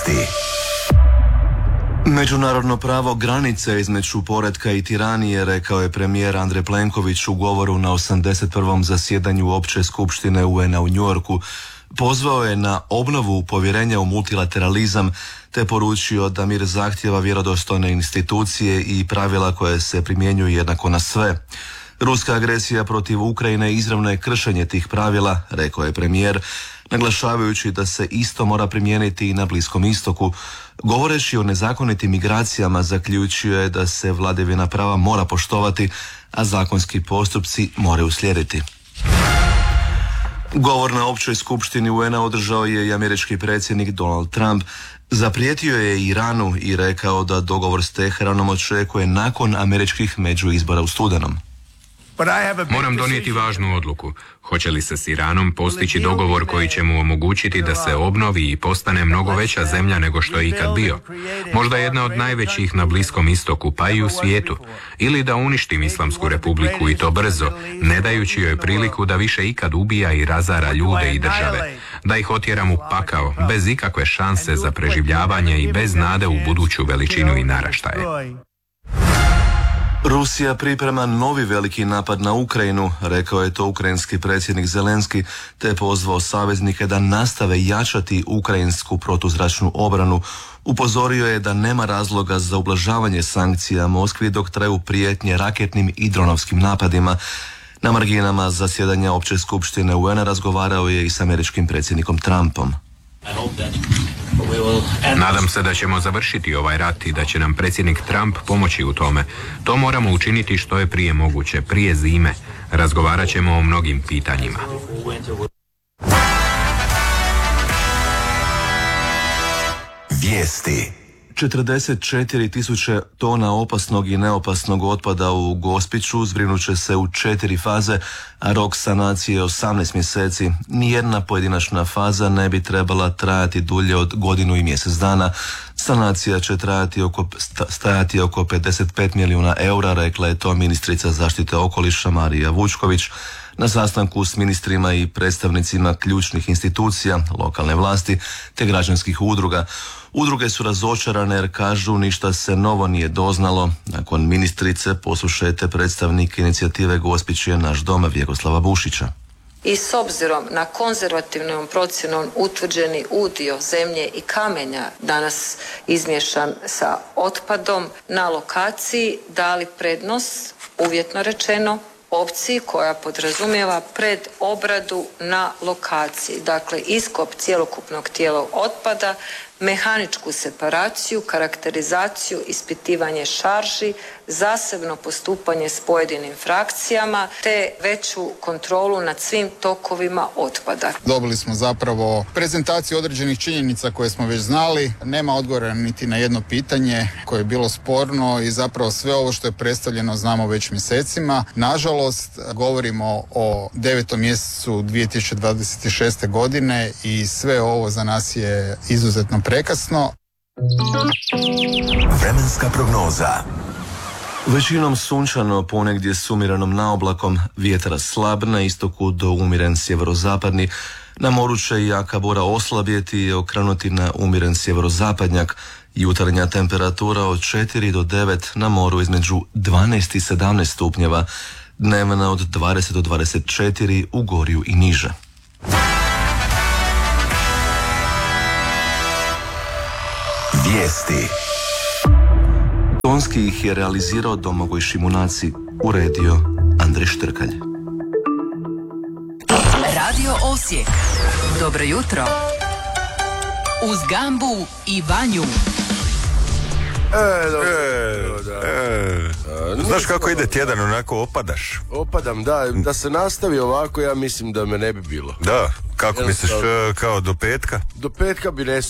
Vijesti. Međunarodno pravo granice između poretka i tiranije, rekao je premijer Andrej Plenković u govoru na 81. zasjedanju Opće skupštine UN-a u Njujorku. Pozvao je na obnovu povjerenja u multilateralizam te poručio da mir zahtjeva vjerodostojne institucije i pravila koje se primjenjuju jednako na sve. Ruska agresija protiv Ukrajine izravno je kršenje tih pravila, rekao je premijer, naglašavajući da se isto mora primijeniti i na Bliskom istoku. Govoreći o nezakonitim migracijama, zaključio je da se vladavina prava mora poštovati, a zakonski postupci moraju uslijediti. Govor na općoj skupštini UN-a održao je i američki predsjednik Donald Trump. Zaprijetio je Iranu i rekao da dogovor s Teheranom očekuje nakon američkih međuizbora u studenom. Moram donijeti važnu odluku. Hoće li se s Iranom postići dogovor koji će mu omogućiti da se obnovi i postane mnogo veća zemlja nego što je ikad bio? Možda jedna od najvećih na Bliskom istoku, pa i u svijetu. Ili da uništim Islamsku republiku i to brzo, ne dajući joj priliku da više ikad ubija i razara ljude i države. Da ih otjeram u pakao, bez ikakve šanse za preživljavanje i bez nade u buduću veličinu i naraštaje. Rusija priprema novi veliki napad na Ukrajinu, rekao je to ukrajinski predsjednik Zelenski, te je pozvao saveznike da nastave jačati ukrajinsku protuzračnu obranu. Upozorio je da nema razloga za ublažavanje sankcija Moskvi dok traju prijetnje raketnim i dronovskim napadima. Na marginama zasjedanja Opće skupštine UN-a razgovarao je i s američkim predsjednikom Trumpom. Nadam se da ćemo završiti ovaj rat i da će nam predsjednik Trump pomoći u tome. To moramo učiniti što je prije moguće, prije zime. Razgovarat ćemo o mnogim pitanjima. Vijesti. 44.000 tona opasnog i neopasnog otpada u Gospiću zbrinut će se u 4 faze, a rok sanacije je 18 mjeseci. Nijedna pojedinačna faza ne bi trebala trajati dulje od godinu i mjesec dana. Sanacija će stajati oko 55 milijuna eura, rekla je to ministrica zaštite okoliša Marija Vučković na sastanku s ministrima i predstavnicima ključnih institucija, lokalne vlasti te građanskih udruga. Udruge su razočarane jer kažu ništa se novo nije doznalo. Nakon ministrice poslušajte predstavnike inicijative Gospić je naš dom Vjekoslava Bušića. I s obzirom na konzervativnom procjenom utvrđeni udio zemlje i kamenja danas izmješan sa otpadom na lokaciji dali prednost, uvjetno rečeno, opciji koja podrazumijeva predobradu na lokaciji. Dakle, iskop cjelokupnog tijela otpada, mehaničku separaciju, karakterizaciju, ispitivanje šarži, zasebno postupanje s pojedinim frakcijama te veću kontrolu nad svim tokovima otpada. Dobili smo zapravo prezentaciju određenih činjenica koje smo već znali. Nema odgovora niti na jedno pitanje koje je bilo sporno i zapravo sve ovo što je predstavljeno znamo već mjesecima. Nažalost, govorimo o 9. mjesecu 2026. godine i sve ovo za nas je izuzetno prekasno. Vremenska prognoza. Većinom sunčano, ponegdje s umjerenom naoblakom, vjetar slab, na istoku do umjeren sjeverozapadni. Na moru će jaka bura oslabjeti i okrenuti na umjeren sjeverozapadnjak. Jutarnja temperatura od 4 do 9, na moru između 12 i 17 stupnjeva. Dnevna od 20 do 24 u Gorju i niže. Vijesti. Tonski ih je realizirao Domagoj Šimunaci, uredio Andrej Štrkalj. Radio Osijek. Dobro jutro. Uz Gambu i Vanju. Znaš kako ide tjedan, onako opadaš? Opadam, da se nastavi ovako, ja mislim da me ne bi bilo. Da, kako misliš, kao do petka? Do petka bi